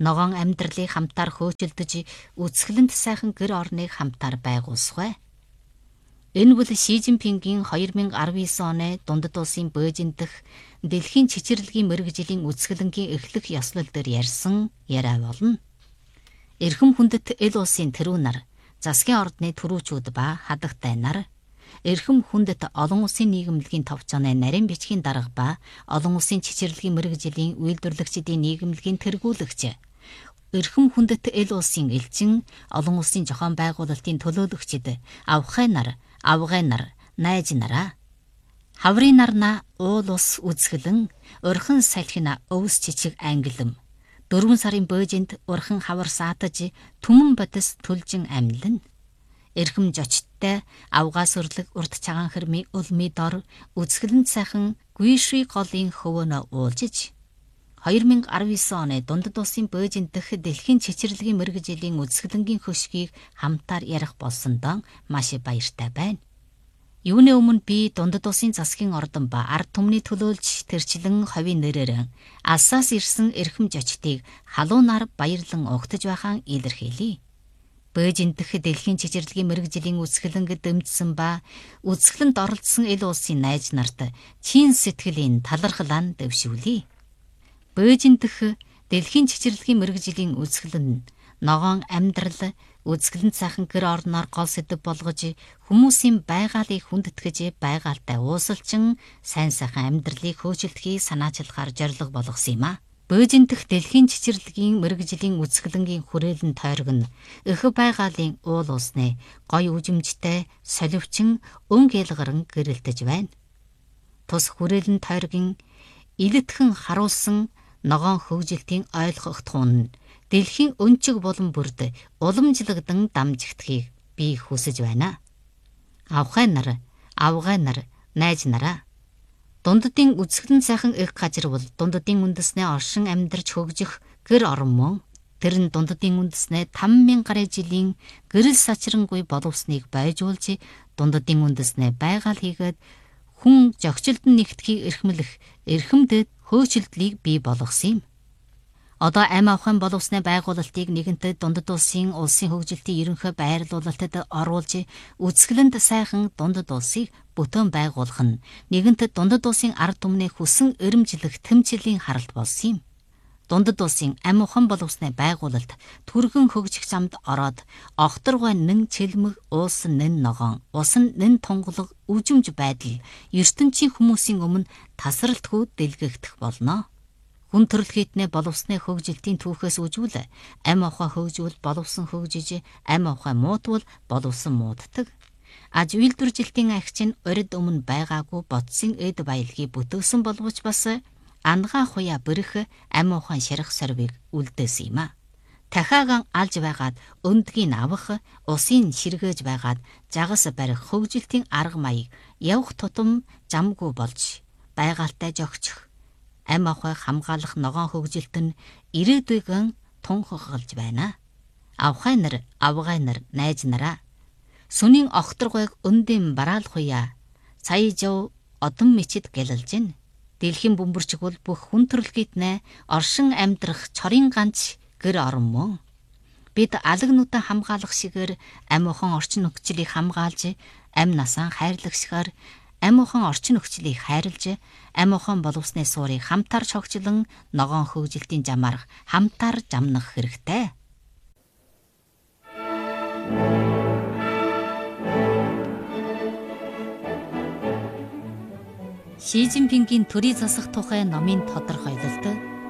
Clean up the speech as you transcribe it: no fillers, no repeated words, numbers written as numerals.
Ногоон амьдралыг хамтаар хөөцөлдөж, үзэсгэлэнт сайхан гэр орныг хамтаар байгуулсгай. Энэ бол Ши Жинпингийн 2019 оны Дундад улсын Бээжин дэх дэлхийн чичирлэгийн мэргэжлийн үзэсгэлэнгийн эхлэх ёслол дээр ярьсан яриа болно. Эрхэм хүндэт эл улсын тэрүү нар, засгийн ордны түрүүчүүд ба хадагтай нар, эрхэм хүндэт олон улсын нийгэмлэгийн товчооны нарийн бичгийн дарга ба олон улсын чичирлэгийн мэргэжлийн үйлдвэрлэгчдийн нийгэмлэгийн тэргүүлэгч, эрхэм хүндэт эл улсын элчин, олон улсын зохион байгуулалтын төлөөлөгчд, авхай нар, авгай нар, найз нараа, хаврын нарна уул ус үзэсгэлэн, урхан салхина өвс чичиг ангилам, 4 сарын Бээжинд урхан хавар саатаж, түмэн бодис түлжин амьлан, эрхэм жочттой авгаа сүрлэг урт цагаан хэрмийн өлмий дор үзэсгэлэнт сайхан гүйшүй голын хөвөнө уулжиж, 2019 оны Дундад улсын Бээжин дэх дэлхийн чичирлэгийн мэргэжлийн үзэсгэлэнгийн хөшгийг хамтаар ярих болсондоо маш баяртай байна. Юуны өмнө би Дундад улсын засгийн ордон ба ард түмний төлөөлж тэрчлэн ховийн нэрээр алсаас ирсэн эрхэм жочтыг халуунаар баярлан угтаж байхаан илэрхийлье. Бээжин дэх дэлхийн чичирлэгийн мэргэжлийн үзэсгэлэнгэд дэмжсэн ба үзэсгэлэнт оролцсон эл улсын найз нарт чин сэтгэлийн талархлаа дэвшүүлье. Бээжин дэх дэлхийн чичирлэгийн мэргэжлийн үзэсгэлэн ногоон амьдрал, үзэсгэлэнт сайхан гэр орноор гол сэдэв болгож хүмүүсийн байгаалыг хүндэтгэж байгaalтай уусалчин сайн сайхан амьдралыг хөөцөлдөхийг санаачлахаар зорилго болгосон юм а. Бээжин дэх дэлхийн чичирлэгийн мэргэжлийн үзэсгэлэнгийн хүрээлэн тойрог нь эх байгаалын уул уусны гой үжимжтэй соливчин өнг ялгаран гэрэлтэж байна. Тус хүрээлэн тойрогийн илэтхэн харуулсан ногоон хөгжилтийн ойлгох туун нь дэлхийн өнчиг болон бүрд уламжлагдан дамжигдахыг би хүсэж байна. Авхай нар, авгай нар, найз нараа, дундадын үзэсгэлэн сайхан их газар бол дундадын үндэснээ оршин амьдарч хөгжих гэр орон мөн. Тэр нь дундадын үндэснээ 5,000 гаруй жилийн гэрэл сачрангүй боловсныг байжуулж, дундадын үндэснээ байгаль хийгээд хүн зохицолд нэгтгэхийг эрхэмлэх эрхэмдэд хөөцөлдлийг бий болгосон юм. Одоо амь авахын боловсны байгуулалтыг нэгэнтээ Дундад улсын хөгжилтийн ерөнхий байрлуулалтад оруулж, үзэсгэлэнт сайхан Дундад улсыг бүтээн байгуулах нь нэгэнтээ Дундад улсын ард түмний хүсэн эрэмжлэх тэмцэлийн харалт болсон юм. Дундад улсын амь авахын боловсны байгуулалт түргэн хөгжих замд ороод, огторгой нэн чэлмэг, уулсан нэн ногоон, усан нэн тунгалаг үжимж байдал ертөнцийн хүмүүсийн өмнө тасралтгүй дэлгэгдэх болно. Хүн төрөлхитнээ боловсны хөгжилтийн түүхээс үжүүл амь авахаа хөгжүүл боловсон хөгжиж, амь авахаа муутвал боловсон мууддаг. Аж үйлдвэржилтийн агч нь урид өмнө байгаагүй бодсон эд баялагийг бүтээсэн боловч бас ангаа хуя бэрх амь авахын ширх сорвыг үлдээсэн юм а. Дахиагаан алж байгаад өндгийг авах, усын ширгээж байгаад жагас барих хөгжилтийн арга маяг явах тутам замгүй болж байгaalтай жогчих. Амь авахыг хамгаалах ногоон хөгжилт нь ирээдүйгэн тунхаглаж байна. Авхай нар, авгай нар, найз нараа, сүнийн огторгойг өндийн бараал хуя, сая жав одон мичид гэлэлж гин. Дэлхийн бөмбөрчг бол бүх хүн төрөлхитнээ оршин амьдрах чорын ганц гэр орон мөн. Бид алагнуудаа хамгаалах шигээр амь авахын орчин нөхцөлийг хамгаалж, амь насаа хайрлагсгаар амь авахын орчин нөхцөлийг хайрлж, амь авахын боловсны суурийг хамтаар цогцлон ногоон хөгжилтийн замаар хамтаар замнах хэрэгтэй. Ши Жинпингийн төрийн засах тухай номын тодорхойлолт